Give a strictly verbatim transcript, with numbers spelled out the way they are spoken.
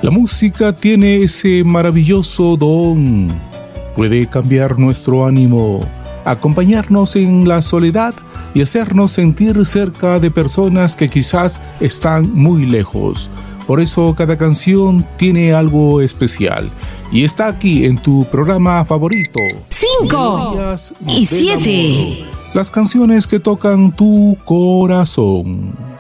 La música tiene ese maravilloso don. Puede cambiar nuestro ánimo, acompañarnos en la soledad y hacernos sentir cerca de personas que quizás están muy lejos. Por eso cada canción tiene algo especial y está aquí en tu programa favorito. Cinco y siete. Las canciones que tocan tu corazón.